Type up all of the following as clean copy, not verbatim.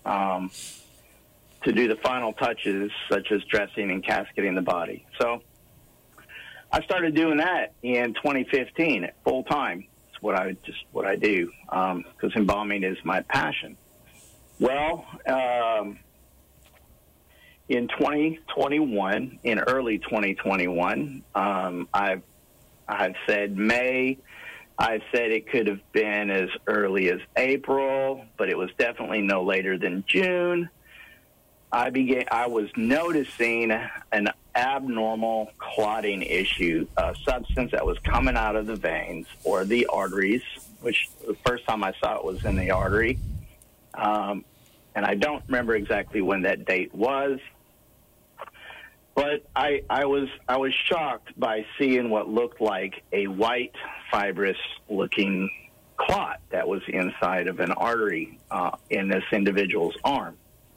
to do the final touches, such as dressing and casketing the body. So I started doing that in 2015 full time. It's what I do, because embalming is my passion. Well, in 2021, in early 2021, I've said May. I've said it could have been as early as April, but it was definitely no later than June. I was noticing an abnormal clotting issue, a substance that was coming out of the veins or the arteries, which the first time I saw it was in the artery. And I don't remember exactly when that date was, but I was shocked by seeing what looked like a white, fibrous-looking clot that was inside of an artery in this individual's arm.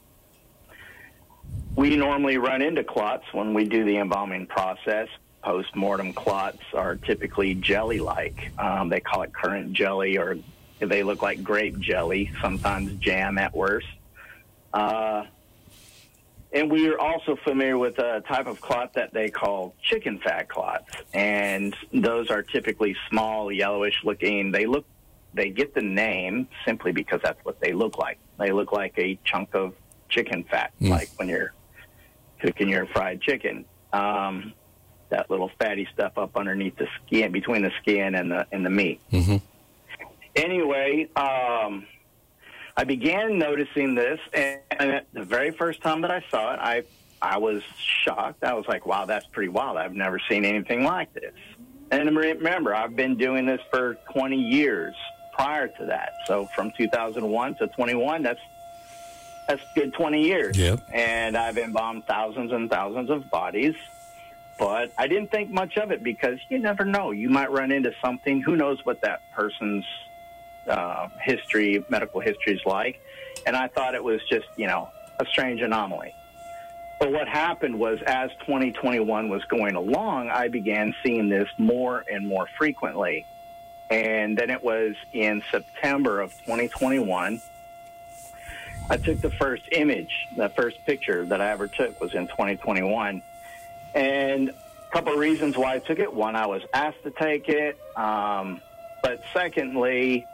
We normally run into clots when we do the embalming process. Post-mortem clots are typically jelly-like. They call it currant jelly, or they look like grape jelly, sometimes jam at worst. And we are also familiar with a type of clot that they call chicken fat clots. And those are typically small, yellowish-looking. They get the name simply because that's what they look like. They look like a chunk of chicken fat, like when you're cooking your fried chicken, that little fatty stuff up underneath the skin, between the skin and the meat. Mm-hmm. Anyway, I began noticing this, and the very first time that I saw it, I was shocked. I was like, wow, that's pretty wild. I've never seen anything like this. And remember, I've been doing this for 20 years prior to that. So from 2001 to 21, that's a good 20 years. Yep. And I've embalmed thousands and thousands of bodies. But I didn't think much of it because you never know. You might run into something. Who knows what that person's medical history is like. And I thought it was just, a strange anomaly. But what happened was, as 2021 was going along, I began seeing this more and more frequently. And then it was in September of 2021, I took the first image. The first picture that I ever took was in 2021. And a couple of reasons why I took it. One, I was asked to take it. But secondly,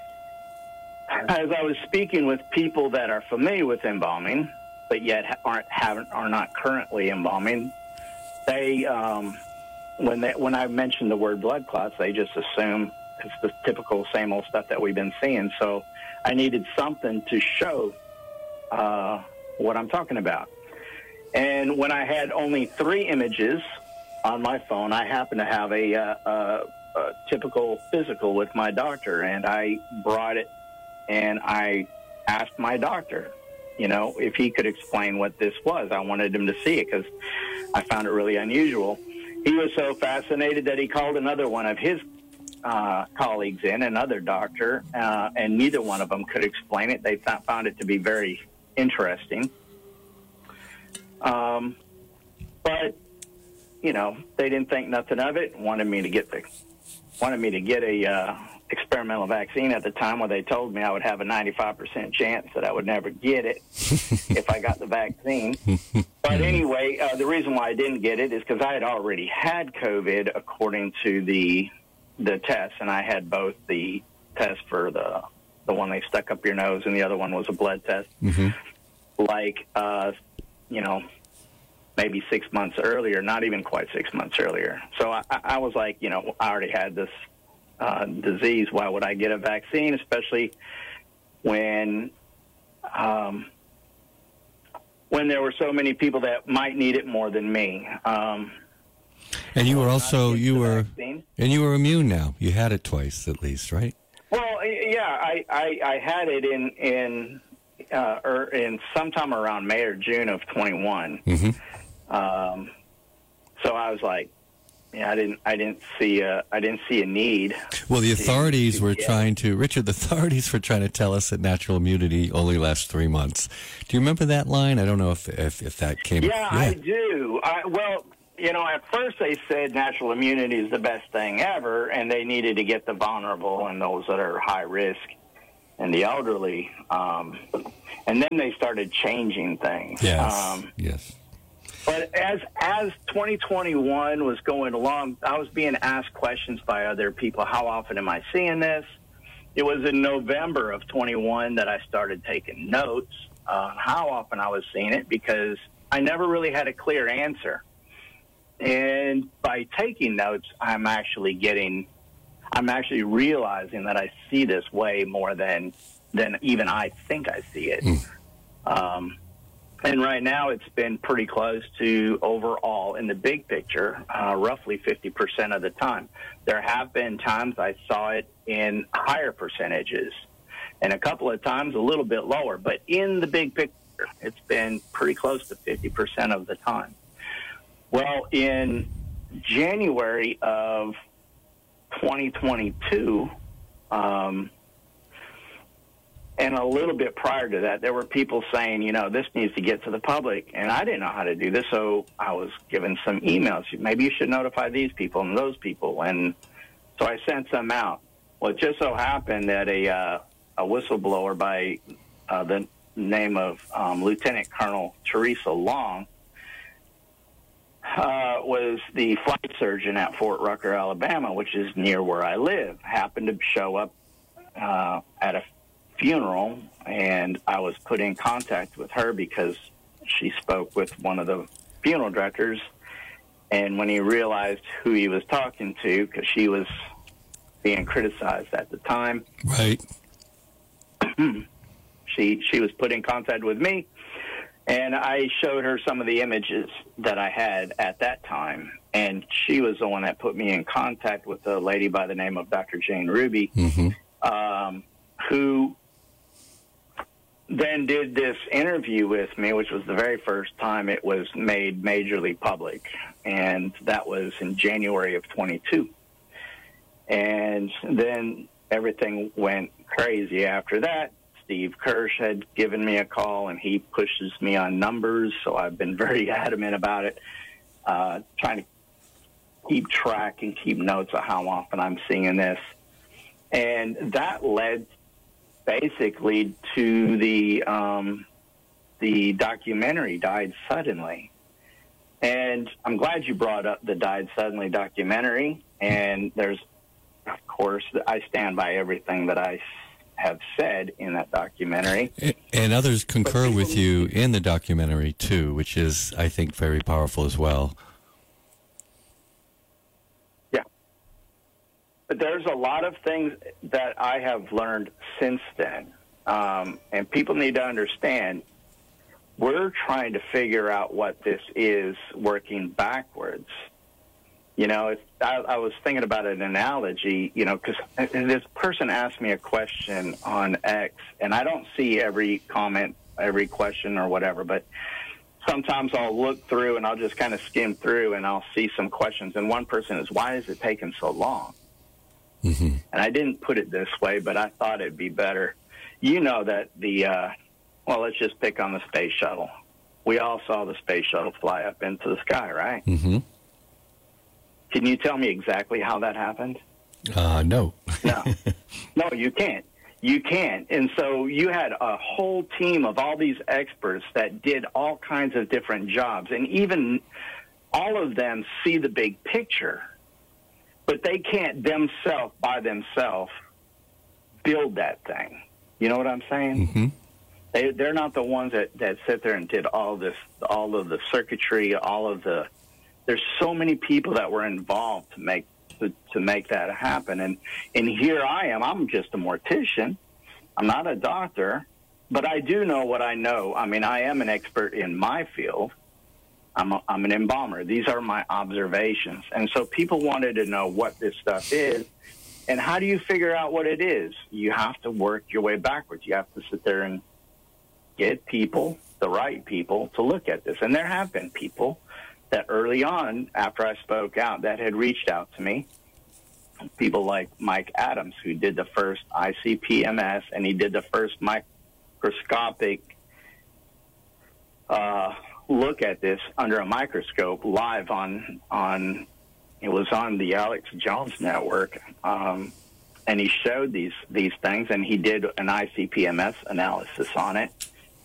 as I was speaking with people that are familiar with embalming, but yet are not currently embalming, they when I mentioned the word blood clots, they just assume it's the typical same old stuff that we've been seeing. So I needed something to show what I'm talking about. And when I had only 3 images on my phone, I happened to have a typical physical with my doctor, and I brought it, and I asked my doctor, if he could explain what this was. I wanted him to see it because I found it really unusual. He was so fascinated that he called another one of his colleagues in, another doctor, and neither one of them could explain it. They found it to be very interesting. But, they didn't think nothing of it, wanted me to get a experimental vaccine at the time, where they told me I would have a 95% chance that I would never get it if I got the vaccine. But anyway, the reason why I didn't get it is because I had already had COVID according to the test, and I had both the test for the one they stuck up your nose, and the other one was a blood test. Mm-hmm. Maybe 6 months earlier, not even quite 6 months earlier. So I was like, I already had this disease. Why would I get a vaccine, especially when there were so many people that might need it more than me? And you were also you were immune now. You had it twice at least, right? Well, yeah, I had it in sometime around May or June of 21. Mm-hmm. So I was like, I didn't see a need. Well, the authorities were trying to, Richard, the authorities were trying to tell us that natural immunity only lasts 3 months. Do you remember that line? I don't know if that came. Yeah, I do. At first they said natural immunity is the best thing ever, and they needed to get the vulnerable and those that are high risk and the elderly. And then they started changing things. Yes. Yes. But as 2021 was going along, I was being asked questions by other people. How often am I seeing this? It was in November of 21 that I started taking notes on how often I was seeing it, because I never really had a clear answer. And by taking notes, I'm actually realizing that I see this way more than even I think I see it. And right now it's been pretty close to overall in the big picture, roughly 50% of the time. There have been times I saw it in higher percentages, and a couple of times a little bit lower. But in the big picture, it's been pretty close to 50% of the time. Well, in January of 2022, and a little bit prior to that, there were people saying, this needs to get to the public. And I didn't know how to do this, so I was given some emails. Maybe you should notify these people and those people. And so I sent some out. Well, it just so happened that a whistleblower by the name of Lieutenant Colonel Teresa Long was the flight surgeon at Fort Rucker, Alabama, which is near where I live, happened to show up at a funeral, and I was put in contact with her because she spoke with one of the funeral directors. And when he realized who he was talking to, because she was being criticized at the time, right? She was put in contact with me, and I showed her some of the images that I had at that time. And she was the one that put me in contact with a lady by the name of Dr. Jane Ruby, who then did this interview with me, which was the very first time it was made majorly public. And that was in January of 22. And then everything went crazy after that. Steve Kirsch had given me a call, and he pushes me on numbers, so I've been very adamant about it, trying to keep track and keep notes of how often I'm seeing this. And that led basically to the documentary Died Suddenly. And I'm glad you brought up the Died Suddenly documentary. And there's, of course, I stand by everything that I have said in that documentary. And others concur with you in the documentary, too, which is, I think, very powerful as well. Yeah. But there's a lot of things that I have learned since then. And people need to understand, we're trying to figure out what this is working backwards. I was thinking about an analogy, because this person asked me a question on X, and I don't see every comment, every question or whatever, but sometimes I'll look through and I'll just kind of skim through and I'll see some questions. And one person is, why is it taking so long? And I didn't put it this way, but I thought it'd be better. That let's just pick on the space shuttle. We all saw the space shuttle fly up into the sky, right? Mm-hmm. Can you tell me exactly how that happened? No. No, you can't. You can't. And so you had a whole team of all these experts that did all kinds of different jobs, and even all of them see the big picture, but they can't by themselves build that thing. You know what I'm saying? Mm-hmm. They're not the ones that sit there and did all of the circuitry, there's so many people that were involved to make that happen. And here I am. I'm just a mortician. I'm not a doctor, but I do know what I know. I mean, I am an expert in my field. I'm an embalmer. These are my observations. And so people wanted to know what this stuff is. And how do you figure out what it is? You have to work your way backwards. You have to sit there and get people, the right people, to look at this. And there have been people that early on, after I spoke out, that had reached out to me. People like Mike Adams, who did the first ICP-MS, and he did the first microscopic look at this under a microscope live on it was on the Alex Jones Network, and he showed these things, and he did an ICP-MS analysis on it,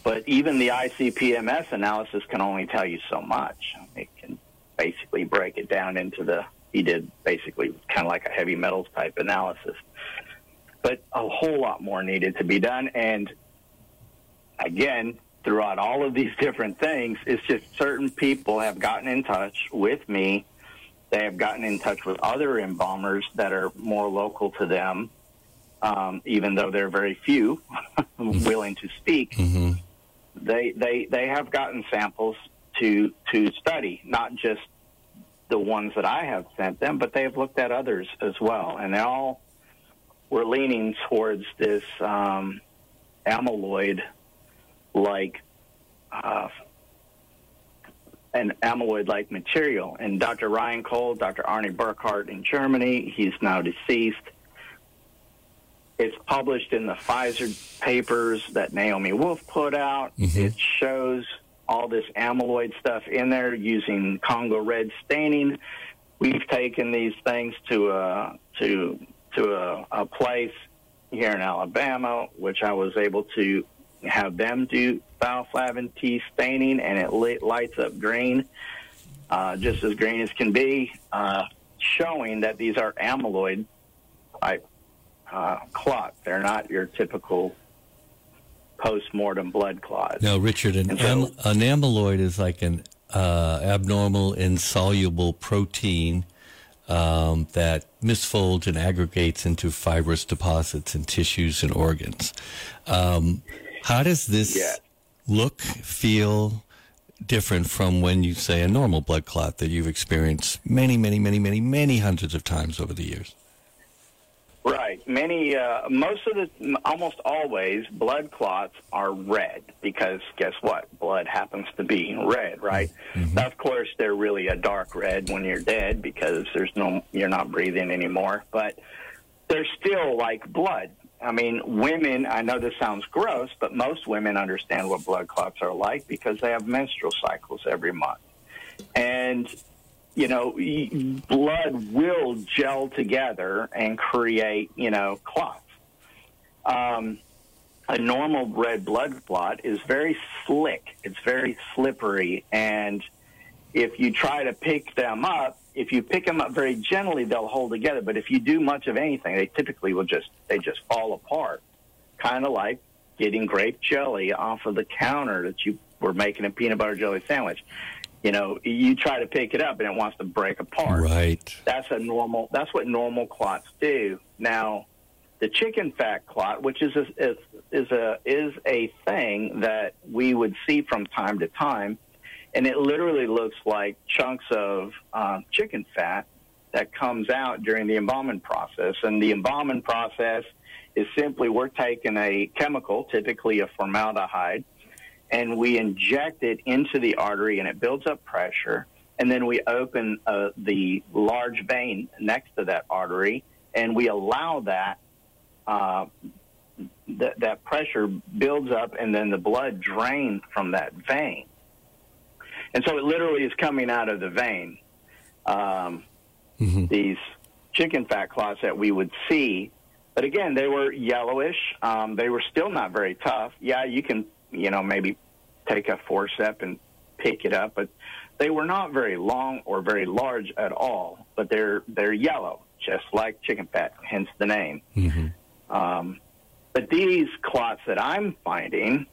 But even the ICP-MS analysis can only tell you so much. It can basically break it down into he did basically kind of like a heavy metals type analysis. But a whole lot more needed to be done. And again, throughout all of these different things, it's just certain people have gotten in touch with me. They have gotten in touch with other embalmers that are more local to them, even though they're very few willing to speak. Mm-hmm. They have gotten samples to study, not just the ones that I have sent them, but they have looked at others as well. And they all were leaning towards this amyloid-like an amyloid-like material. And Dr. Ryan Cole, Dr. Arne Burkhardt in Germany, he's now deceased. It's published in the Pfizer papers that Naomi Wolf put out. Mm-hmm. It shows all this amyloid stuff in there using Congo red staining. We've taken these things to a place here in Alabama, which I was able to have them do thioflavin T staining, and it lights up green, just as green as can be, showing that these are amyloid clots. They're not your typical post-mortem blood clots. Now, Richard, an amyloid is like an abnormal insoluble protein that misfolds and aggregates into fibrous deposits in tissues and organs. How does this look, feel different from when you say a normal blood clot that you've experienced many hundreds of times over the years? Right. Almost always, blood clots are red because guess what? Blood happens to be red, right? Mm-hmm. Now, of course, they're really a dark red when you're dead because you're not breathing anymore, but they're still like blood. I mean, women, I know this sounds gross, but most women understand what blood clots are like because they have menstrual cycles every month. And blood will gel together and create, clots. A normal red blood clot is very slick. It's very slippery. And if you try to pick them up, if you pick them up very gently, they'll hold together. But if you do much of anything, they typically just fall apart, kind of like getting grape jelly off of the counter that you were making a peanut butter jelly sandwich. You try to pick it up and it wants to break apart. Right. That's what normal clots do. Now, the chicken fat clot, which is a thing that we would see from time to time, and it literally looks like chunks of chicken fat that comes out during the embalming process. And the embalming process is simply we're taking a chemical, typically a formaldehyde, and we inject it into the artery, and it builds up pressure. And then we open the large vein next to that artery, and we allow that that pressure builds up, and then the blood drains from that vein. And so it literally is coming out of the vein. These chicken fat clots that we would see, but again, they were yellowish. They were still not very tough. Yeah, you can, maybe take a forceps and pick it up, but they were not very long or very large at all. But they're yellow, just like chicken fat, hence the name. Mm-hmm. But these clots that I'm finding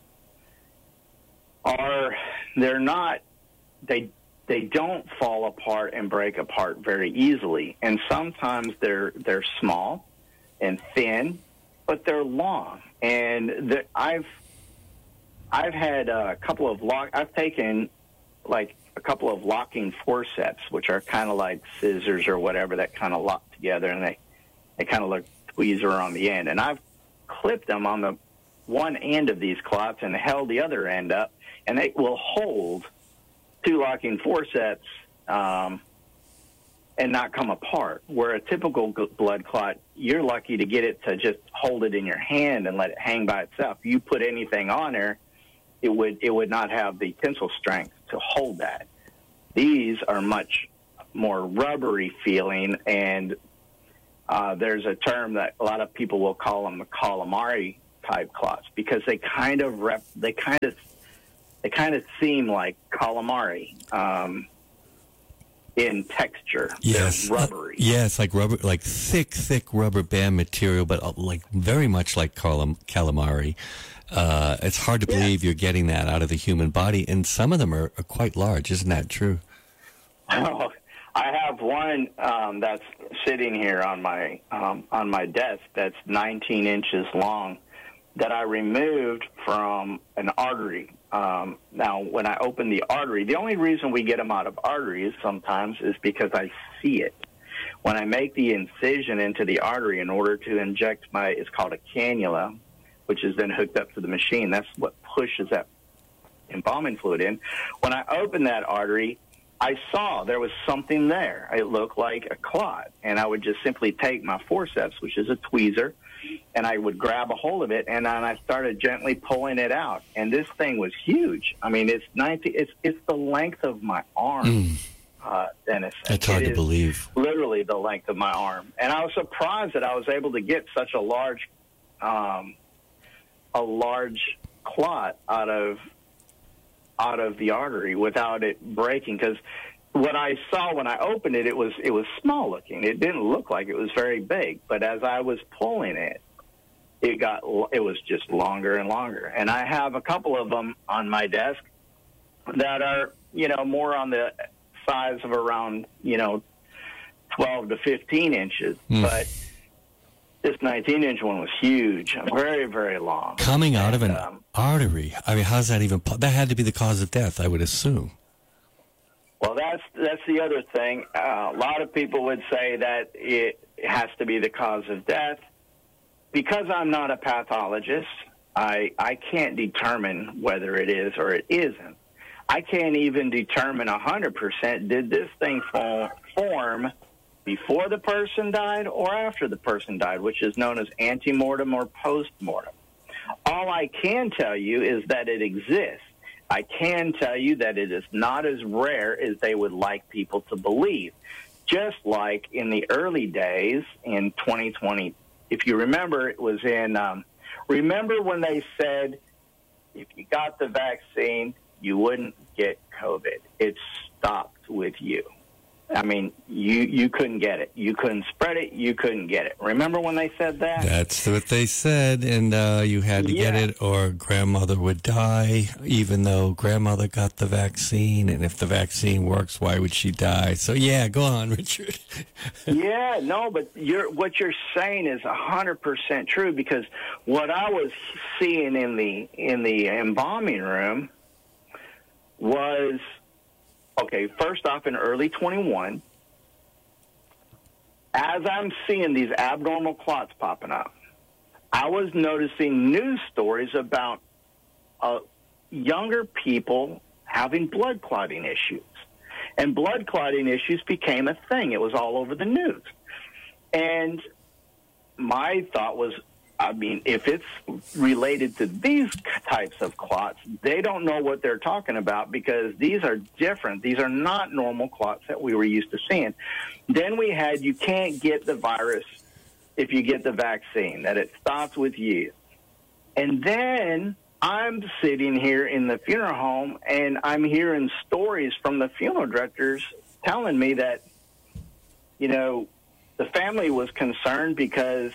they don't fall apart and break apart very easily. And sometimes they're small and thin, but they're long. And I've had I've taken like a couple of locking forceps, which are kind of like scissors or whatever that kind of lock together, and they kind of look tweezer on the end. And I've clipped them on the one end of these clots and held the other end up, and they will hold two locking forceps and not come apart. Where a typical blood clot, you're lucky to get it to just hold it in your hand and let it hang by itself. You put anything on there, it would not have the tensile strength to hold that. These are much more rubbery feeling, and there's a term that a lot of people will call them the calamari type clots because they kind of seem like calamari in texture. Yes, they're rubbery. Yes, like rubber, like thick rubber band material, but like very much like calamari. It's hard to believe you're getting that out of the human body, and some of them are quite large. Isn't that true? Oh, I have one that's sitting here on my desk that's 19 inches long that I removed from an artery. Now, when I open the artery, the only reason we get them out of arteries sometimes is because I see it. When I make the incision into the artery in order to inject it's called a cannula, which is then hooked up to the machine. That's what pushes that embalming fluid in. When I opened that artery, I saw there was something there. It looked like a clot. And I would just simply take my forceps, which is a tweezer, and I would grab a hold of it, and then I started gently pulling it out. And this thing was huge. I mean, it's the length of my arm, Dennis. That's hard to believe. Literally the length of my arm. And I was surprised that I was able to get such a large clot out of the artery without it breaking, because what I saw when I opened it, it was small looking. It didn't look like it was very big, but as I was pulling it, it was just longer and longer. And I have a couple of them on my desk that are, more on the size of around, 12 to 15 inches, but this 19-inch one was huge, very, very long. Coming out of an artery. I mean, how's that even? That had to be the cause of death, I would assume. Well, that's the other thing. A lot of people would say that it has to be the cause of death. Because I'm not a pathologist, I can't determine whether it is or it isn't. I can't even determine 100% did this thing form before the person died or after the person died, which is known as antemortem or postmortem. All I can tell you is that it exists. I can tell you that it is not as rare as they would like people to believe. Just like in the early days in 2020, if you remember, it was in, remember when they said if you got the vaccine, you wouldn't get COVID. It stopped with you. I mean, you couldn't get it. You couldn't spread it. You couldn't get it. Remember when they said that? That's what they said, and you had to get it or grandmother would die, even though grandmother got the vaccine, and if the vaccine works, why would she die? So, yeah, go on, Richard. Yeah, no, but what you're saying is 100% true, because what I was seeing in the embalming room was, okay, first off, in early 21, as I'm seeing these abnormal clots popping up, I was noticing news stories about younger people having blood clotting issues. And blood clotting issues became a thing. It was all over the news. And my thought was, I mean, if it's related to these types of clots, they don't know what they're talking about, because these are different. These are not normal clots that we were used to seeing. Then we had, you can't get the virus if you get the vaccine, that it stops with you. And then I'm sitting here in the funeral home, and I'm hearing stories from the funeral directors telling me that, the family was concerned because,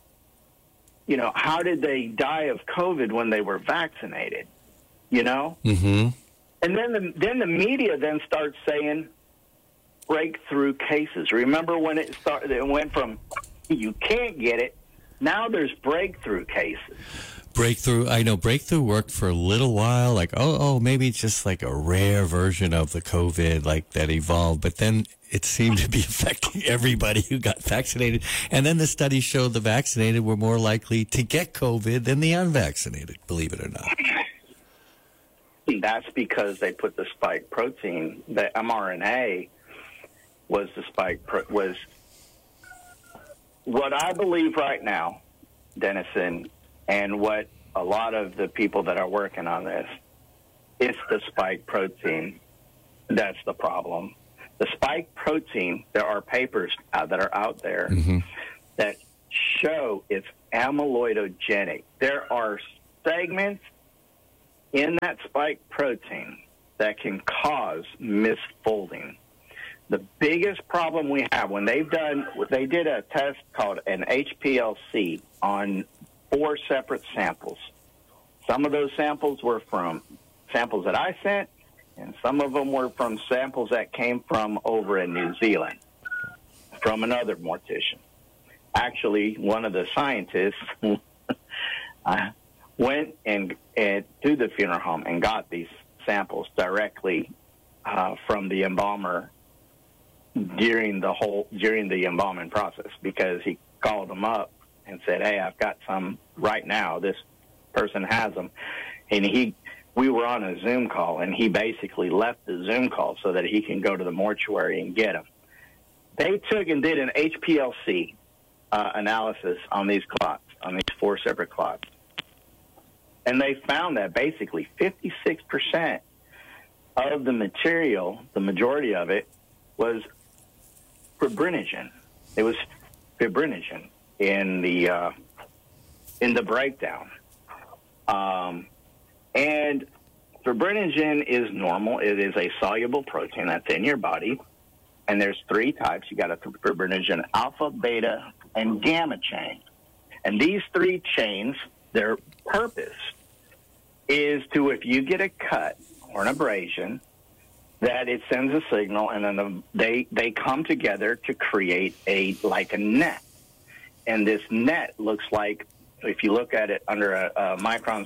how did they die of COVID when they were vaccinated? Mm-hmm. And then the media then starts saying breakthrough cases. Remember when it started? It went from you can't get it. Now there's breakthrough cases. Breakthrough, I know breakthrough worked for a little while, like, maybe it's just like a rare version of the COVID, like that evolved, but then it seemed to be affecting everybody who got vaccinated. And then the study showed the vaccinated were more likely to get COVID than the unvaccinated, believe it or not. That's because they put the spike protein, the mRNA was the was what I believe right now, Dennison, and what a lot of the people that are working on this, it's the spike protein that's the problem. The spike protein, there are papers that are out there that show it's amyloidogenic. There are segments in that spike protein that can cause misfolding. The biggest problem we have when they did a test called an HPLC on 4 separate samples. Some of those samples were from samples that I sent, and some of them were from samples that came from over in New Zealand, from another mortician. Actually, one of the scientists went and to the funeral home and got these samples directly from the embalmer during the embalming process, because he called them up and said, "Hey, I've got some right now. This person has them," and we were on a Zoom call, and he basically left the Zoom call so that he can go to the mortuary and get them. They took and did an HPLC analysis on these clots, on these 4 separate clots. And they found that basically 56% of the material, the majority of it, was fibrinogen. It was fibrinogen in the breakdown. And fibrinogen is normal. It is a soluble protein that's in your body. And there's 3 types. You got a fibrinogen alpha, beta, and gamma chain. And these 3 chains, their purpose is to, if you get a cut or an abrasion, that it sends a signal, and then they come together to create a net. And this net looks like, if you look at it under a micron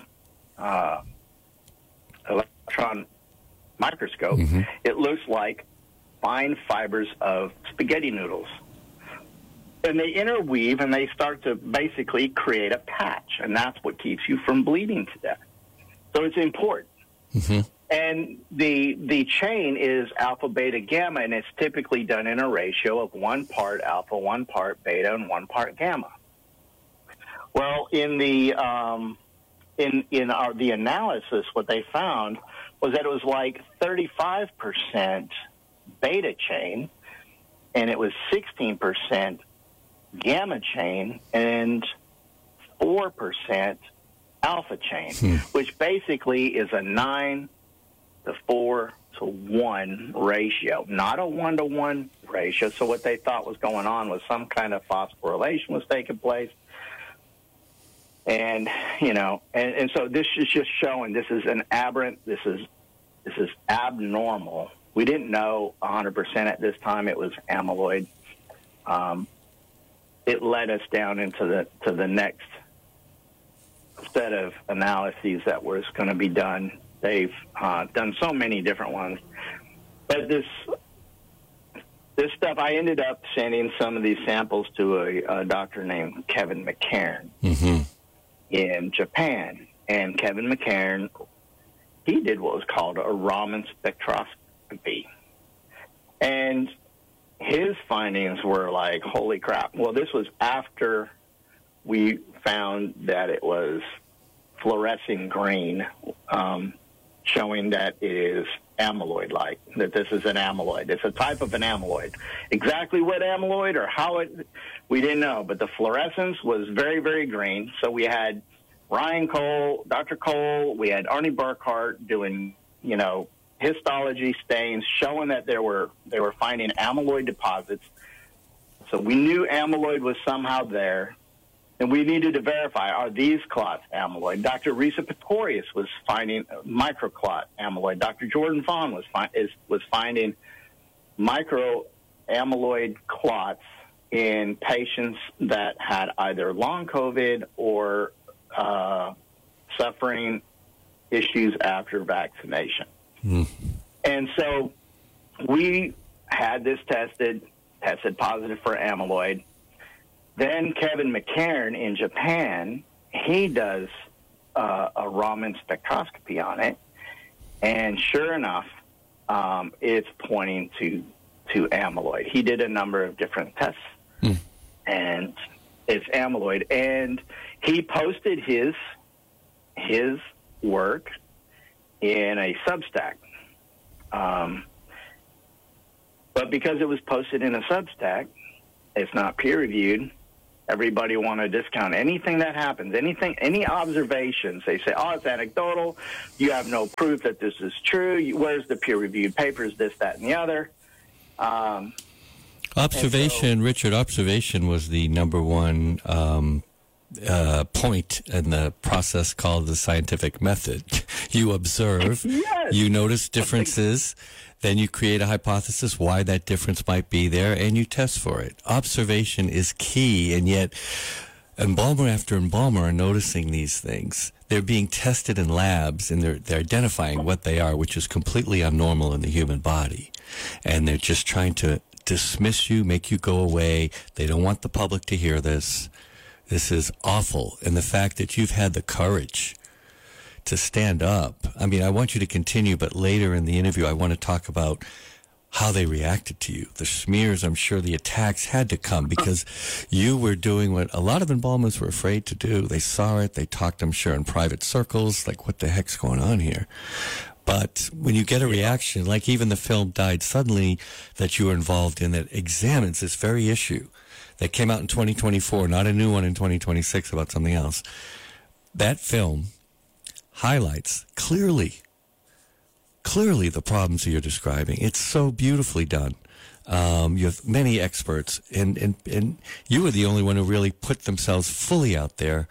electron microscope, it looks like fine fibers of spaghetti noodles. And they interweave, and they start to basically create a patch, and that's what keeps you from bleeding to death. So it's important. And the chain is alpha, beta, gamma, and it's typically done in a ratio of 1 part alpha, 1 part beta, and 1 part gamma. Well, in the the analysis, what they found was that it was like 35% beta chain, and it was 16% gamma chain, and 4% alpha chain, which basically is a 9-to-4-to-1 ratio, not a 1-to-1 ratio. So what they thought was going on was some kind of phosphorylation was taking place. And, and so this is just showing this is an aberrant, this is abnormal. We didn't know 100% at this time it was amyloid. It led us down into the next set of analyses that was going to be done. They've done so many different ones. But this stuff, I ended up sending some of these samples to a doctor named Kevin McCairn in Japan. And Kevin McCairn, he did what was called a Raman spectroscopy. And his findings were like, holy crap. Well, this was after we found that it was fluorescing green, showing that it is amyloid-like, that this is an amyloid. It's a type of an amyloid. Exactly what amyloid or how we didn't know, but the fluorescence was very, very green. So we had Ryan Cole, Dr. Cole, we had Arnie Burkhart doing, histology stains showing that they were finding amyloid deposits. So we knew amyloid was somehow there, and we needed to verify, are these clots amyloid? Dr. Risa Pretorius was finding microclot amyloid. Dr. Jordan Fawn was finding micro amyloid clots in patients that had either long COVID or suffering issues after vaccination. And so we had this tested positive for amyloid. Then Kevin McCairn in Japan, he does a Raman spectroscopy on it, and sure enough, it's pointing to amyloid. He did a number of different tests, and it's amyloid. And he posted his work in a Substack. But because it was posted in a Substack, it's not peer-reviewed, Everybody want to discount anything that happens, any observations. They say, oh, it's anecdotal. You have no proof that this is true. Where's the peer-reviewed papers, this, that, and the other? Observation, Richard, observation was the number one point in the process called the scientific method. You observe, yes. You notice differences, then you create a hypothesis why that difference might be there, and you test for it. Observation is key, and yet embalmer after embalmer are noticing these things. They're being tested in labs, and they're identifying what they are, which is completely abnormal in the human body. And they're just trying to dismiss you, make you go away. They don't want the public to hear this. This is awful. And the fact that you've had the courage to stand up. I mean, I want you to continue, but later in the interview, I want to talk about how they reacted to you. The smears, I'm sure the attacks had to come because you were doing what a lot of embalmers were afraid to do. They saw it. They talked, I'm sure, in private circles, like, what the heck's going on here? But when you get a reaction, like even the film Died Suddenly that you were involved in that examines this very issue that came out in 2024, not a new one in 2026 about something else. That film highlights clearly the problems that you're describing. It's so beautifully done. You have many experts, and you were the only one who really put themselves fully out there.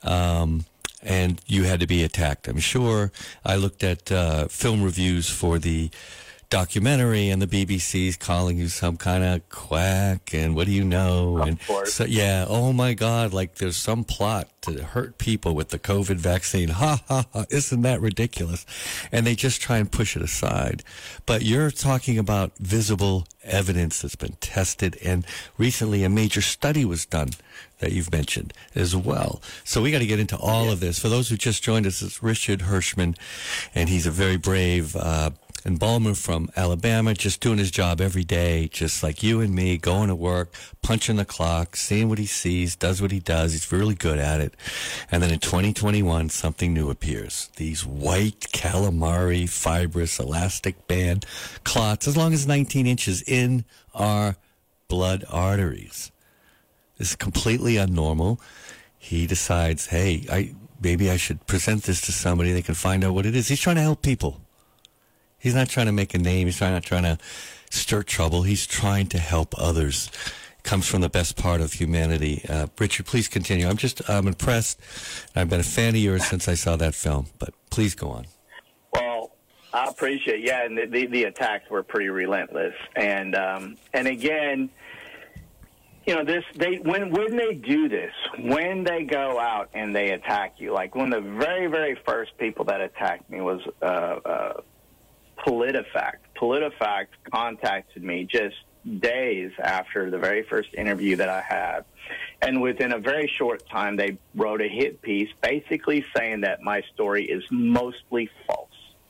And you had to be attacked. I'm sure I looked at film reviews for the documentary, and the BBC's calling you some kind of quack, and what do you know? Of and course. so, yeah, oh my God, like there's some plot to hurt people with the COVID vaccine. Ha ha ha! Isn't that ridiculous? And they just try and push it aside. But you're talking about visible evidence that's been tested, and recently a major study was done that you've mentioned as well. So we got to get into all of this. For those who just joined us, it's Richard Hirschman, and he's a very brave embalmer from Alabama, just doing his job every day, just like you and me, going to work, punching the clock, seeing what he sees, does what he does. He's really good at it. And then in 2021, something new appears. These white calamari, fibrous, elastic band clots, as long as 19 inches in our blood arteries. This is completely abnormal. He decides, hey, maybe I should present this to somebody. They can find out what it is. He's trying to help people. He's not trying to make a name. He's not trying to stir trouble. He's trying to help others. Comes from the best part of humanity. Richard, please continue. I'm impressed. I've been a fan of yours since I saw that film, but please go on. Well, I appreciate it. Yeah, and the attacks were pretty relentless. And again, you know, when they do this, when they go out and they attack you, like one of the very, very first people that attacked me was PolitiFact. PolitiFact contacted me just days after the very first interview that I had. And within a very short time, they wrote a hit piece basically saying that my story is mostly false.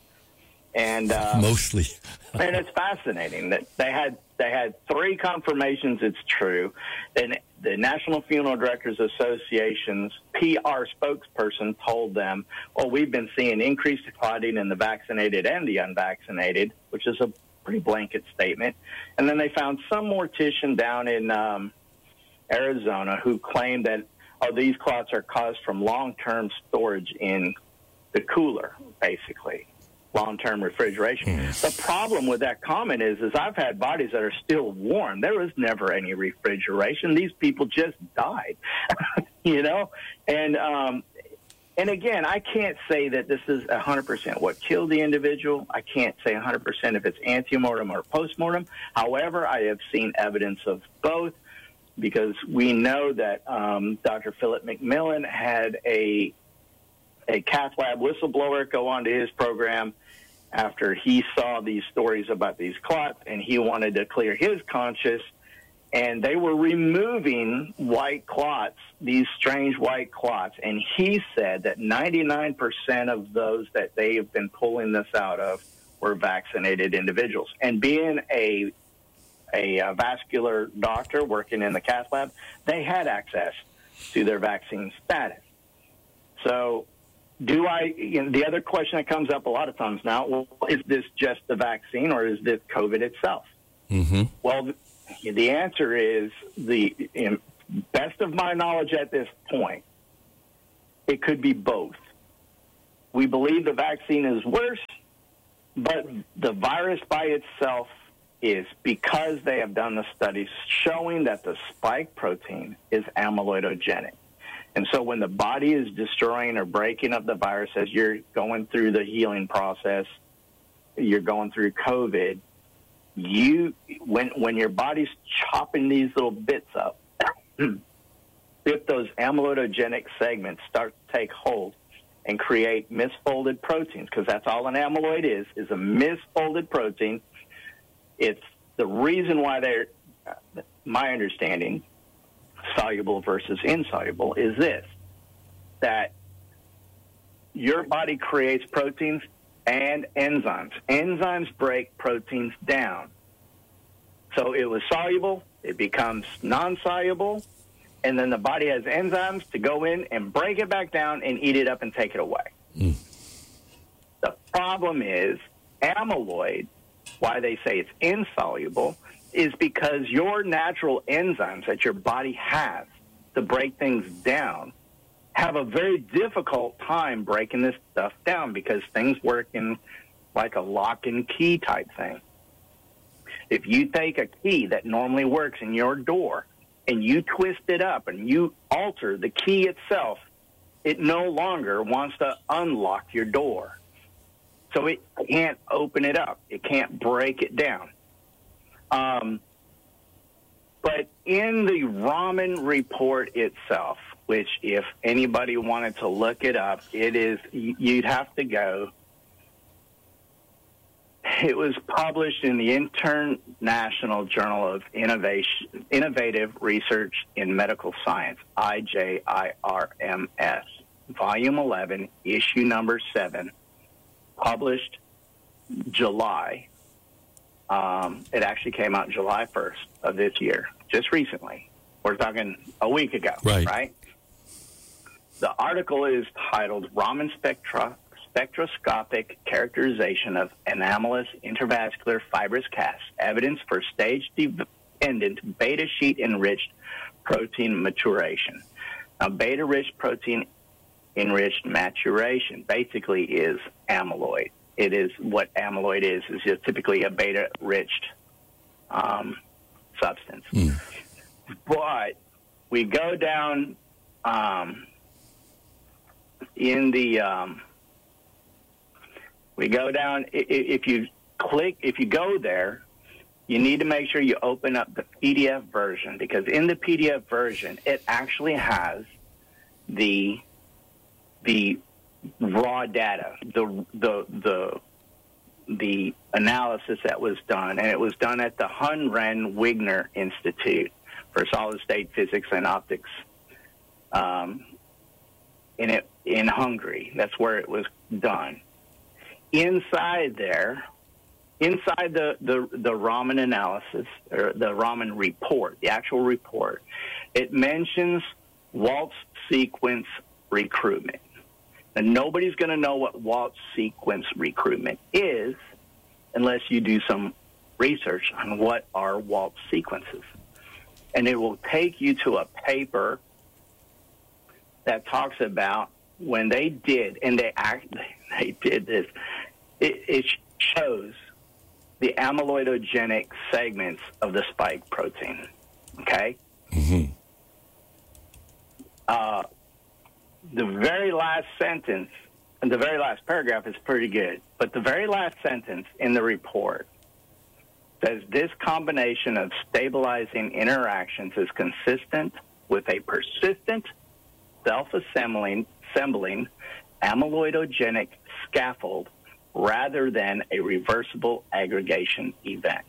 And mostly. And it's fascinating that they had three confirmations it's true. And the National Funeral Directors Association's PR spokesperson told them, well, we've been seeing increased clotting in the vaccinated and the unvaccinated, which is a pretty blanket statement. And then they found some mortician down in Arizona who claimed that, these clots are caused from long-term storage in the cooler, basically. Long-term refrigeration. Yes. The problem with that comment is I've had bodies that are still warm. There was never any refrigeration. These people just died, you know? And again, I can't say that this is 100% what killed the individual. I can't say 100% if it's antemortem or postmortem. However, I have seen evidence of both because we know that Dr. Philip McMillan had a cath lab whistleblower go onto his program after he saw these stories about these clots, and he wanted to clear his conscience, and they were removing white clots, these strange white clots, and he said that 99% of those that they have been pulling this out of were vaccinated individuals. And being a vascular doctor working in the cath lab, they had access to their vaccine status. So the other question that comes up a lot of times now, well, is this just the vaccine or is this COVID itself? Mm-hmm. Well, the answer is best of my knowledge at this point, it could be both. We believe the vaccine is worse, but the virus by itself is, because they have done the studies showing that the spike protein is amyloidogenic. And so when the body is destroying or breaking up the virus as you're going through the healing process, you're going through COVID, when your body's chopping these little bits up, if those amyloidogenic segments start to take hold and create misfolded proteins, because that's all an amyloid is a misfolded protein. It's the reason why they're, my understanding, soluble versus insoluble is this, that your body creates proteins and enzymes. Enzymes break proteins down. So it was soluble, it becomes non-soluble, and then the body has enzymes to go in and break it back down and eat it up and take it away. The problem is amyloid, why they say it's insoluble, is because your natural enzymes that your body has to break things down have a very difficult time breaking this stuff down because things work in like a lock and key type thing. If you take a key that normally works in your door and you twist it up and you alter the key itself, it no longer wants to unlock your door. So it can't open it up. It can't break it down. But in the Raman report itself, which if anybody wanted to look it up, it is, you'd have to go. It was published in the International Journal of Innovative Research in Medical Science, IJIRMS, Volume 11, Issue Number 7, published July. It actually came out July 1st of this year, just recently. We're talking a week ago, right? The article is titled Raman Spectroscopic Characterization of Anomalous Intravascular Fibrous Cas, Evidence for Stage-Dependent Beta-Sheet Enriched Protein Maturation. Now, beta-rich protein enriched maturation basically is amyloid. It is what amyloid is just typically a beta-rich substance. But we go down if you go there, you need to make sure you open up the PDF version, because in the PDF version, it actually has the raw data, the analysis that was done, and it was done at the Hunren-Wigner Institute for Solid-State Physics and Optics in Hungary. That's where it was done. Inside the Raman analysis, or the Raman report, the actual report, it mentions Waltz sequence recruitment. And nobody's going to know what Waltz sequence recruitment is unless you do some research on what are Waltz sequences. And it will take you to a paper that talks about when they did, and they did this, it shows the amyloidogenic segments of the spike protein, okay? Mm-hmm. The very last sentence, and the very last paragraph is pretty good, but the very last sentence in the report says this combination of stabilizing interactions is consistent with a persistent, self-assembling amyloidogenic scaffold rather than a reversible aggregation event.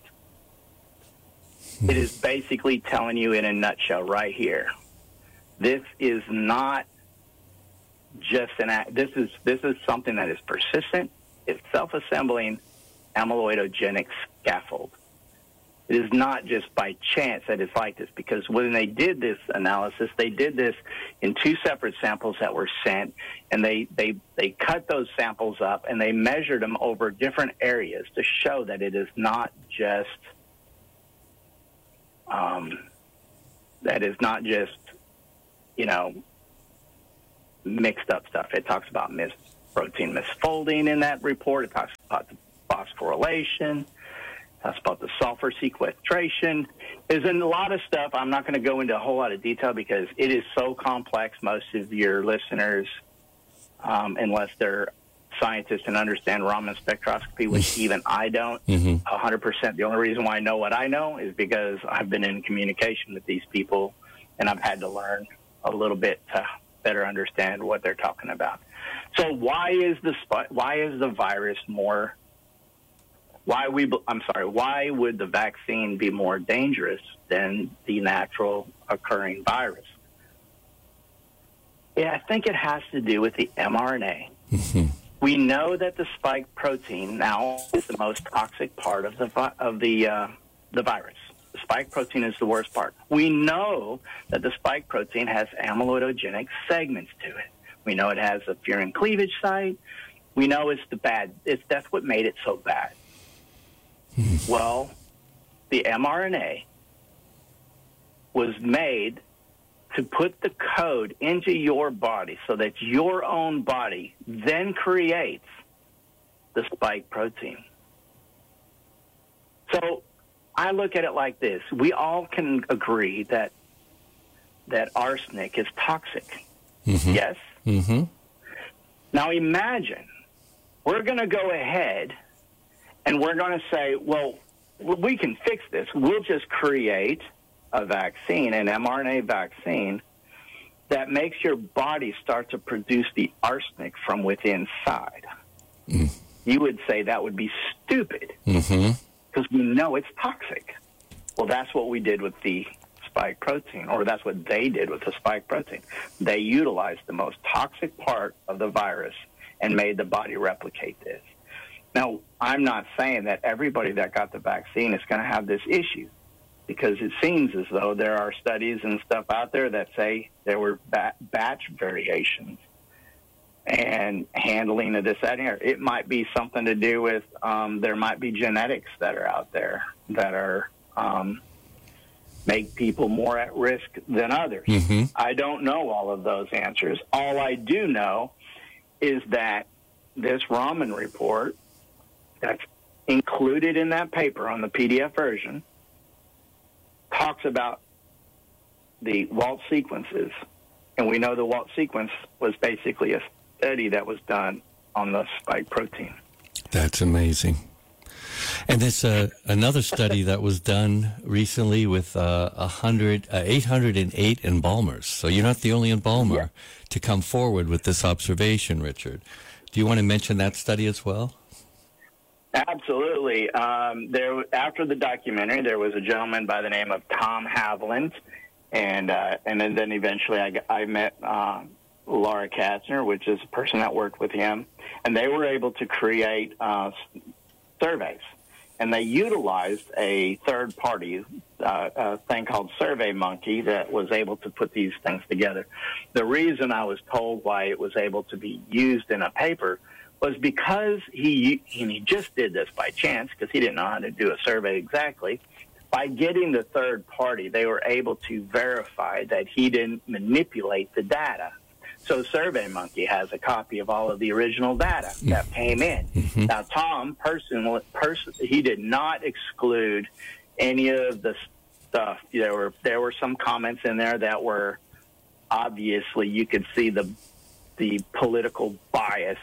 It is basically telling you in a nutshell right here, this is not just this is something that is persistent. It's self-assembling amyloidogenic scaffold. It is not just by chance that it's like this, because when they did this analysis, they did this in two separate samples that were sent, and they cut those samples up and they measured them over different areas to show that it is not just that is not just, mixed up stuff. It talks about protein misfolding in that report. It talks about the phosphorylation. It talks about the sulfur sequestration. There's a lot of stuff. I'm not going to go into a whole lot of detail because it is so complex. Most of your listeners, unless they're scientists and understand Raman spectroscopy, which even I don't, 100%. The only reason why I know what I know is because I've been in communication with these people, and I've had to learn a little bit to better understand what they're talking about. So why the virus more? Why would the vaccine be more dangerous than the natural occurring virus? Yeah, I think it has to do with the mRNA. We know that the spike protein now is the most toxic part of the virus. The spike protein is the worst part. We know that the spike protein has amyloidogenic segments to it. We know it has a furin cleavage site. We know that's what made it so bad. Well, the mRNA was made to put the code into your body so that your own body then creates the spike protein. So I look at it like this. We all can agree that arsenic is toxic. Yes? Now imagine we're going to go ahead and we're going to say, well, we can fix this. We'll just create a vaccine, an mRNA vaccine, that makes your body start to produce the arsenic from within inside. You would say that would be stupid because we know it's toxic. Well, that's what we did with the spike protein, or that's what they did with the spike protein. They utilized the most toxic part of the virus and made the body replicate this. Now, I'm not saying that everybody that got the vaccine is going to have this issue, because it seems as though there are studies and stuff out there that say there were batch variations and handling of this, that, and here. It might be something to do with there might be genetics that are out there that are make people more at risk than others. I don't know all of those answers. All I do know is that this Raman report that's included in that paper on the PDF version talks about the Walt sequences, and we know the Walt sequence was basically a study that was done on the spike protein. That's amazing. And there's another study that was done recently with 808 embalmers. So you're not the only embalmer to come forward with this observation, Richard. Do you want to mention that study as well? Absolutely. After the documentary, there was a gentleman by the name of Tom Haviland, and then eventually I met Laura Katzner, which is a person that worked with him, and they were able to create surveys, and they utilized a third party thing called SurveyMonkey that was able to put these things together. The reason I was told why it was able to be used in a paper was because he just did this by chance, because he didn't know how to do a survey exactly. By getting the third party, they were able to verify that he didn't manipulate the data. So SurveyMonkey has a copy of all of the original data that came in. Now, Tom, he did not exclude any of the stuff. There were some comments in there that were obviously, you could see the political bias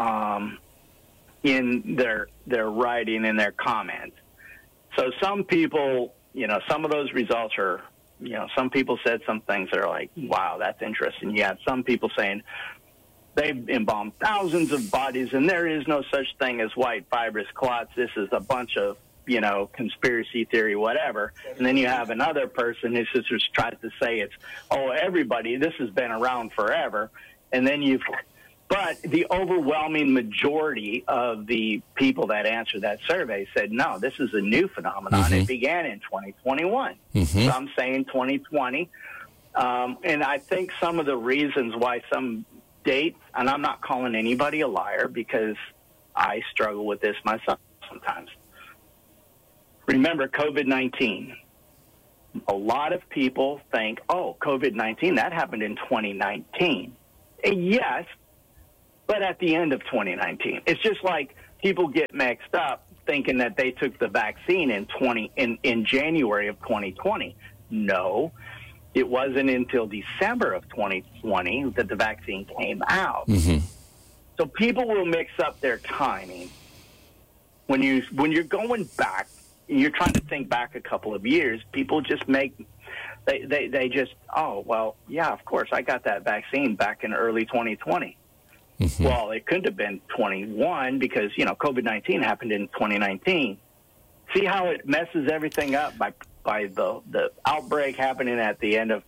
in their writing and their comments. So some people, some of those results are, some people said some things that are like, wow, that's interesting. You have some people saying they've embalmed thousands of bodies and there is no such thing as white fibrous clots. This is a bunch of, conspiracy theory, whatever. And then you have another person who just tries to say it's, everybody, this has been around forever. And then but the overwhelming majority of the people that answered that survey said, no, this is a new phenomenon. It began in 2021. Some saying 2020. And I think some of the reasons why some dates, and I'm not calling anybody a liar because I struggle with this myself sometimes. Remember COVID-19. A lot of people think, oh, COVID-19, that happened in 2019. Yes, but at the end of 2019. It's just like people get mixed up thinking that they took the vaccine in January of 2020. No, it wasn't until December of 2020 that the vaccine came out. Mm-hmm. So people will mix up their timing. When you're going back, you're trying to think back a couple of years, people just they just, oh, well, yeah, of course, I got that vaccine back in early 2020. Mm-hmm. Well, it couldn't have been 21 because, COVID-19 happened in 2019. See how it messes everything up by the outbreak happening at the end of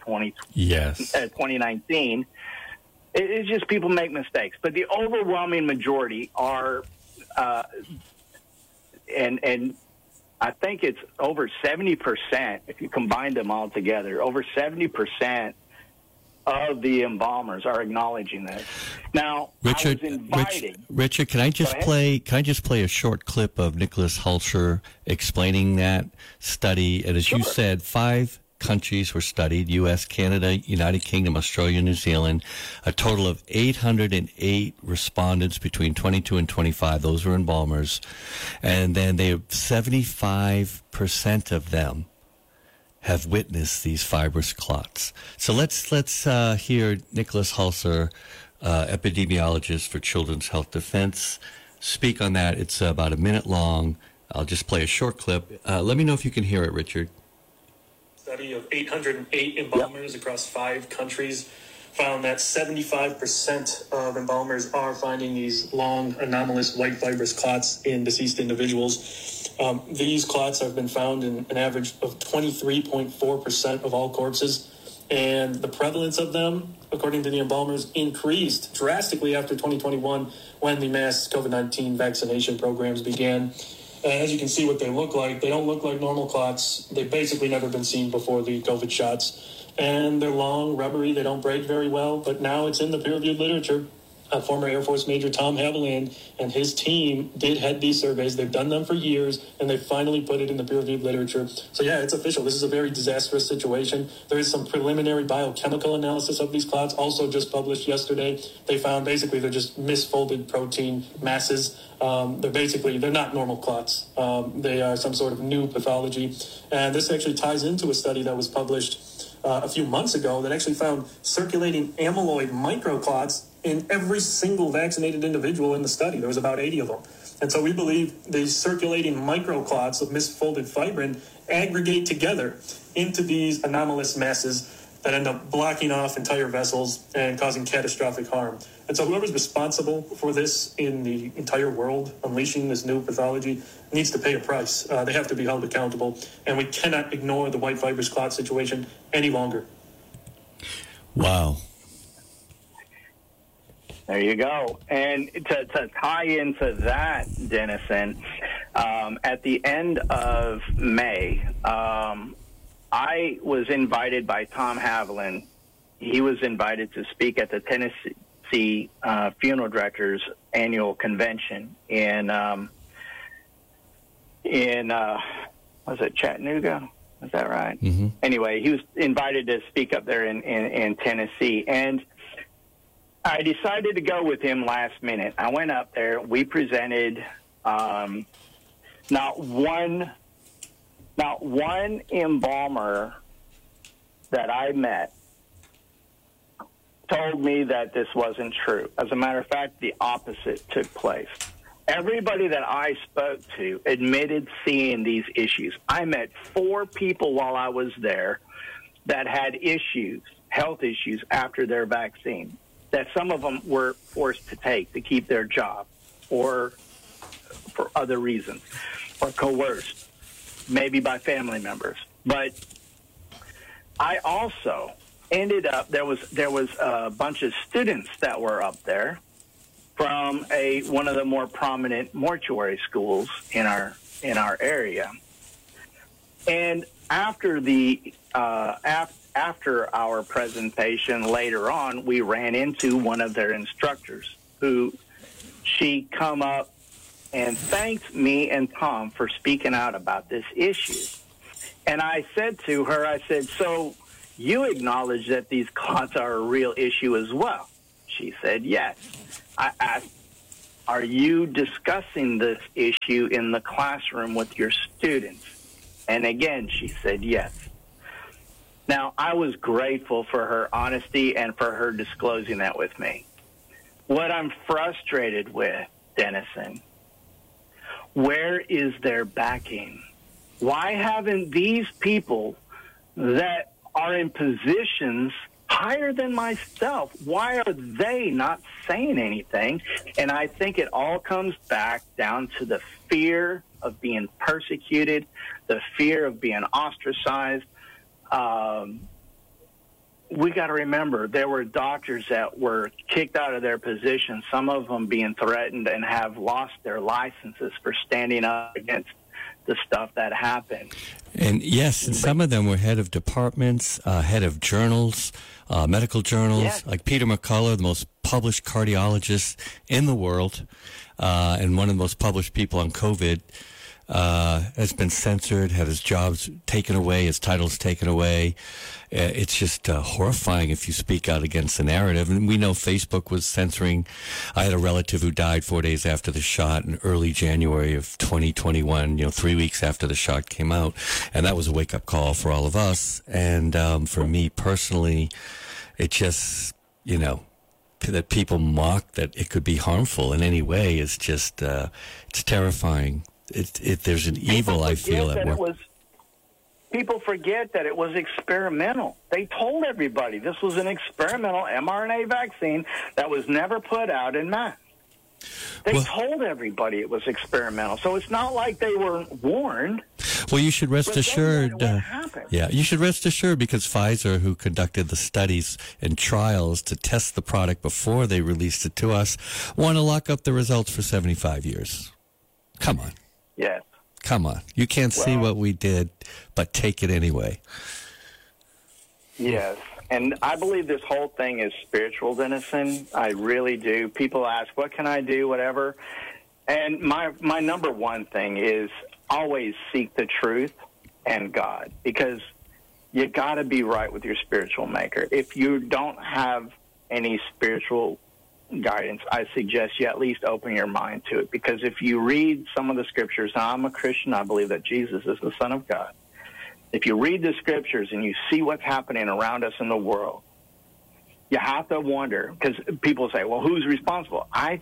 2019. It's just people make mistakes. But the overwhelming majority are, and I think it's over 70%, if you combine them all together, over 70% of the embalmers are acknowledging this. Now, Richard, can I just play a short clip of Nicholas Hulscher explaining that study? And as you said, 5 countries were studied: U.S., Canada, United Kingdom, Australia, New Zealand. A total of 808 respondents between 22 and 25. Those were embalmers. And then 75% of them have witnessed these fibrous clots. So let's hear Nicholas Hulscher, epidemiologist for Children's Health Defense, speak on that. It's about a minute long. I'll just play a short clip. Let me know if you can hear it, Richard. Study of 808 embalmers across 5 countries found that 75% of embalmers are finding these long, anomalous white fibrous clots in deceased individuals. These clots have been found in an average of 23.4% of all corpses, and the prevalence of them, according to the embalmers, increased drastically after 2021 when the mass COVID-19 vaccination programs began. As you can see what they look like, they don't look like normal clots. They've basically never been seen before the COVID shots. And they're long, rubbery, they don't break very well, but now it's in the peer-reviewed literature. Former Air Force Major Tom Haviland and his team did head these surveys. They've done them for years, and they finally put it in the peer-reviewed literature. So, yeah, it's official. This is a very disastrous situation. There is some preliminary biochemical analysis of these clots, also just published yesterday. They found basically they're just misfolded protein masses. They're not normal clots. They are some sort of new pathology. And this actually ties into a study that was published a few months ago that actually found circulating amyloid microclots in every single vaccinated individual in the study. There was about 80 of them. And so we believe these circulating microclots of misfolded fibrin aggregate together into these anomalous masses that end up blocking off entire vessels and causing catastrophic harm. And so whoever's responsible for this in the entire world, unleashing this new pathology, needs to pay a price. They have to be held accountable. And we cannot ignore the white fibrous clot situation any longer. Wow. There you go. And to tie into that, Dennison, at the end of May, I was invited by Tom Haviland. He was invited to speak at the Tennessee Funeral Directors Annual Convention in was it Chattanooga? Is that right? Mm-hmm. Anyway, he was invited to speak up there in Tennessee, and I decided to go with him last minute. I went up there. We presented not one embalmer that I met told me that this wasn't true. As a matter of fact, the opposite took place. Everybody that I spoke to admitted seeing these issues. I met 4 people while I was there that had issues, health issues, after their vaccine, that some of them were forced to take to keep their job or for other reasons, or coerced, maybe by family members. But I also ended up, there was a bunch of students that were up there from one of the more prominent mortuary schools in our area. And after after our presentation later on, we ran into one of their instructors who she come up and thanked me and Tom for speaking out about this issue. And I said to her, I said, so you acknowledge that these clots are a real issue as well? She said, yes. I asked, are you discussing this issue in the classroom with your students? And again, she said, yes. Now, I was grateful for her honesty and for her disclosing that with me. What I'm frustrated with, Dennison, where is their backing? Why haven't these people that are in positions higher than myself, why are they not saying anything? And I think it all comes back down to the fear of being persecuted, the fear of being ostracized. We got to remember there were doctors that were kicked out of their positions, some of them being threatened and have lost their licenses for standing up against the stuff that happened. And yes, and some of them were head of departments, head of journals, medical journals, yes. like Peter McCullough, the most published cardiologist in the world, and one of the most published people on COVID, has been censored, had his jobs taken away, his titles taken away. It's just horrifying if you speak out against the narrative. And we know Facebook was censoring. I had a relative who died 4 days after the shot in early January of 2021, 3 weeks after the shot came out. And that was a wake-up call for all of us. And for me personally, it just, that people mock that it could be harmful in any way is just, it's terrifying. There's an evil, I feel, at work. People forget that it was experimental. They told everybody this was an experimental mRNA vaccine that was never put out in mass. They told everybody it was experimental. So it's not like they were warned. Well, you should rest assured. You should rest assured because Pfizer, who conducted the studies and trials to test the product before they released it to us, want to lock up the results for 75 years. Come on. Yes. Come on. You can't see what we did, but take it anyway. Yes. And I believe this whole thing is spiritual, Dennison. I really do. People ask, what can I do, whatever. And my number one thing is always seek the truth and God, because you got to be right with your spiritual maker. If you don't have any spiritual guidance, I suggest you at least open your mind to it, because if you read some of the scriptures, now I'm a Christian, I believe that Jesus is the Son of God. If you read the scriptures and you see what's happening around us in the world, you have to wonder, because people say, well, who's responsible? I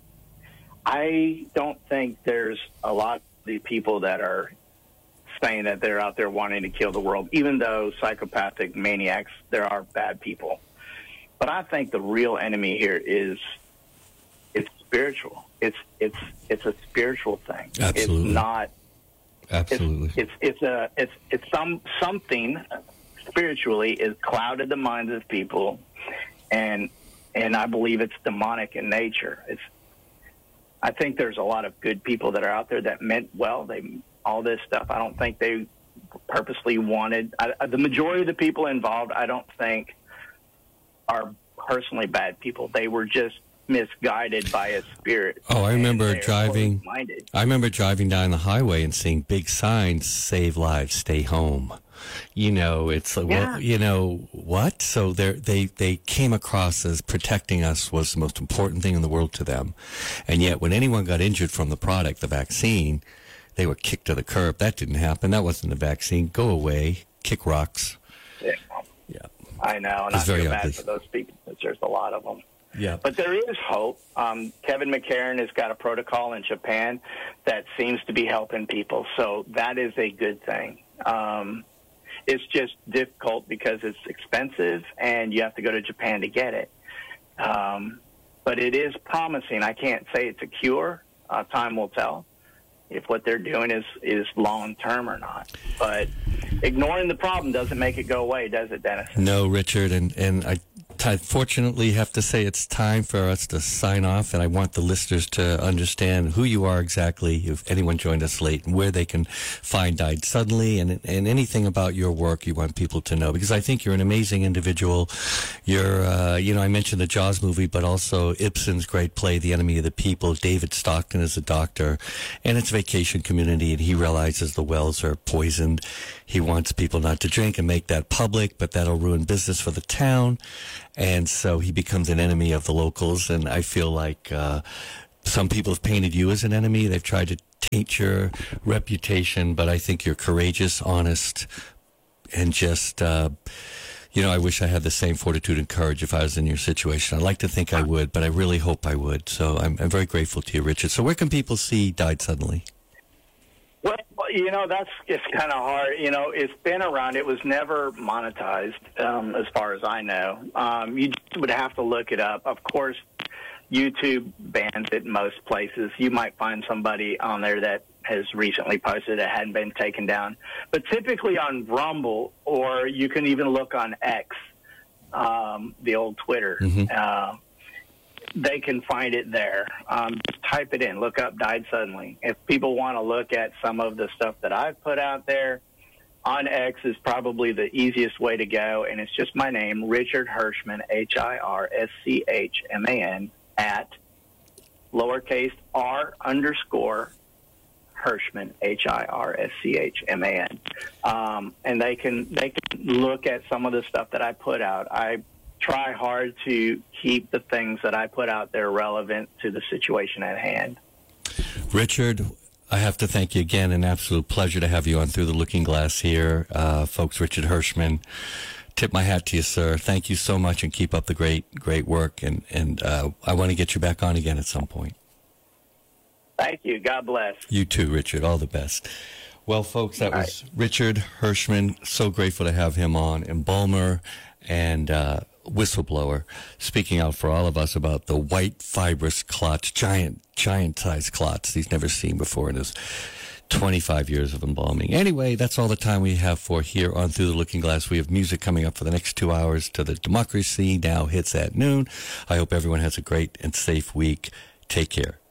don't think there's a lot of the people that are saying that they're out there wanting to kill the world, even though psychopathic maniacs, there are bad people. But I think the real enemy here it's spiritual. It's a spiritual thing. Absolutely. It's not. Absolutely. It's something spiritually is clouded the minds of people, and I believe it's demonic in nature. I think there's a lot of good people that are out there that meant well. All this stuff. I don't think they purposely wanted. The majority of the people involved, I don't think, are personally bad people. They were just misguided by a spirit. Oh, I remember driving down the highway and seeing big signs, save lives, stay home. It's like, well, what? So they came across as protecting us was the most important thing in the world to them. And yet when anyone got injured from the product, the vaccine, they were kicked to the curb. That didn't happen. That wasn't the vaccine. Go away. Kick rocks. Yeah. I know, and I feel bad for those people, because there's a lot of them. Yeah. But there is hope. Kevin McCarran has got a protocol in Japan that seems to be helping people, so that is a good thing. It's just difficult because it's expensive, and you have to go to Japan to get it. But it is promising. I can't say it's a cure. Time will tell if what they're doing is long-term or not. But ignoring the problem doesn't make it go away, does it, Dennis? No, Richard, and I I fortunately have to say it's time for us to sign off, and I want the listeners to understand who you are exactly, if anyone joined us late, and where they can find Died Suddenly, and anything about your work you want people to know, because I think you're an amazing individual. You're, I mentioned the Jaws movie, but also Ibsen's great play, The Enemy of the People. David Stockton is a doctor, and it's a vacation community, and he realizes the wells are poisoned. He wants people not to drink and make that public, but that'll ruin business for the town. And so he becomes an enemy of the locals. And I feel like some people have painted you as an enemy. They've tried to taint your reputation, but I think you're courageous, honest, and just, I wish I had the same fortitude and courage if I was in your situation. I'd like to think I would, but I really hope I would. So I'm very grateful to you, Richard. So where can people see Died Suddenly? Well, it's kind of hard. It's been around. It was never monetized, as far as I know. You would have to look it up. Of course, YouTube bans it in most places. You might find somebody on there that has recently posted it, hadn't been taken down. But typically on Rumble, or you can even look on X, the old Twitter, they can find it there. Just type it in, look up Died Suddenly. If people want to look at some of the stuff that I've put out there, on X is probably the easiest way to go, and it's just my name, Richard Hirschman, HIRSCHMAN, at lowercase r_Hirschman, HIRSCHMAN. And they can look at some of the stuff that I put out. I try hard to keep the things that I put out there relevant to the situation at hand. Richard, I have to thank you again. An absolute pleasure to have you on Through the Looking Glass here. Folks, Richard Hirschman, tip my hat to you, sir. Thank you so much, and keep up the great work. And I want to get you back on again at some point. Thank you. God bless. You too, Richard. All the best. Well, folks, that was Richard Hirschman. So grateful to have him on. Embalmer and whistleblower, speaking out for all of us about the white fibrous clots, giant-sized clots he's never seen before in his 25 years of embalming. Anyway, that's all the time we have for here on Through the Looking Glass. We have music coming up for the next 2 hours to the Democracy Now! Hits at noon. I hope everyone has a great and safe week. Take care.